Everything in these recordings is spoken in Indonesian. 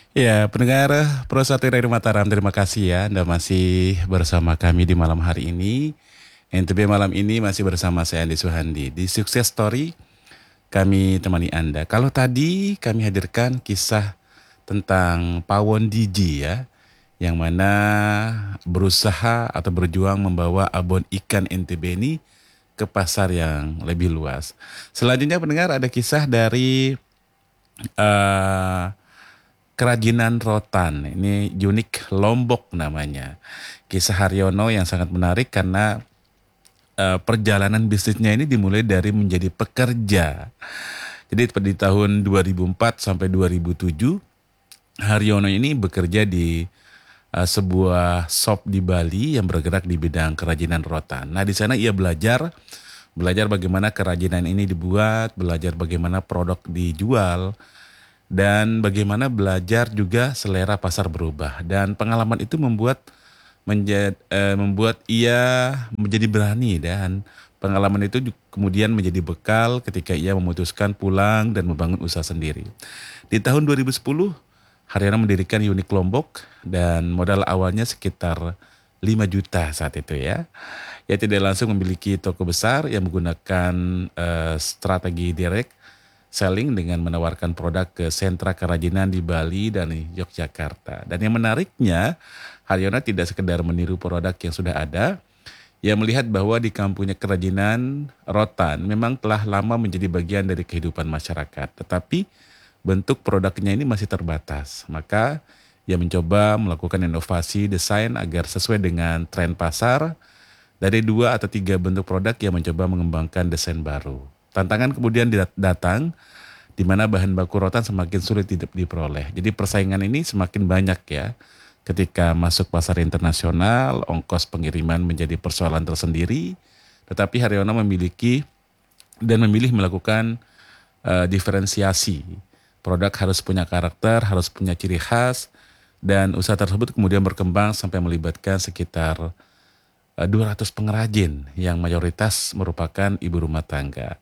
Ya, pendengar Pro 1 dari Mataram, terima kasih ya Anda masih bersama kami di malam hari ini. NTB malam ini masih bersama saya Andi Suhandi. Di Sukses Story kami temani Anda. Kalau tadi kami hadirkan kisah tentang Pawon DJ ya, yang mana berusaha atau berjuang membawa abon ikan NTB ini ke pasar yang lebih luas. Selanjutnya pendengar ada kisah dari eh, Kerajinan Rotan. Ini unik Lombok namanya. Kisah Haryono yang sangat menarik karena perjalanan bisnisnya ini dimulai dari menjadi pekerja. Jadi di tahun 2004 sampai 2007, Haryono ini bekerja di sebuah shop di Bali yang bergerak di bidang kerajinan rotan. Nah, di sana ia belajar bagaimana kerajinan ini dibuat, belajar bagaimana produk dijual, dan bagaimana belajar juga selera pasar berubah. Dan pengalaman itu membuat ia menjadi berani, dan pengalaman itu kemudian menjadi bekal ketika ia memutuskan pulang dan membangun usaha sendiri. Di tahun 2010, Haryana mendirikan Unik Lombok dan modal awalnya sekitar 5 juta saat itu ya. Ia tidak langsung memiliki toko besar yang menggunakan strategi direct selling dengan menawarkan produk ke sentra kerajinan di Bali dan di Yogyakarta. Dan yang menariknya, Haryono tidak sekedar meniru produk yang sudah ada, ia melihat bahwa di kampungnya kerajinan rotan memang telah lama menjadi bagian dari kehidupan masyarakat. Tetapi bentuk produknya ini masih terbatas. Maka ia mencoba melakukan inovasi desain agar sesuai dengan tren pasar. Dari 2 atau 3 bentuk produk ia mencoba mengembangkan desain baru. Tantangan kemudian datang di mana bahan baku rotan semakin sulit diperoleh. Jadi persaingan ini semakin banyak ya. Ketika masuk pasar internasional, ongkos pengiriman menjadi persoalan tersendiri. Tetapi Haryono memilih melakukan diferensiasi. Produk harus punya karakter, harus punya ciri khas, dan usaha tersebut kemudian berkembang sampai melibatkan sekitar 200 pengrajin yang mayoritas merupakan ibu rumah tangga.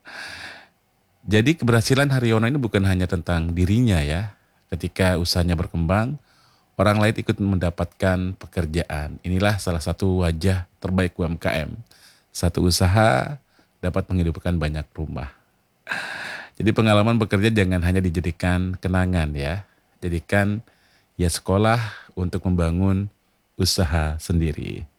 Jadi keberhasilan Haryono ini bukan hanya tentang dirinya ya. Ketika usahanya berkembang, orang lain ikut mendapatkan pekerjaan. Inilah salah satu wajah terbaik UMKM. Satu usaha dapat menghidupkan banyak rumah. Jadi pengalaman bekerja jangan hanya dijadikan kenangan ya. Jadikan ya sekolah untuk membangun usaha sendiri.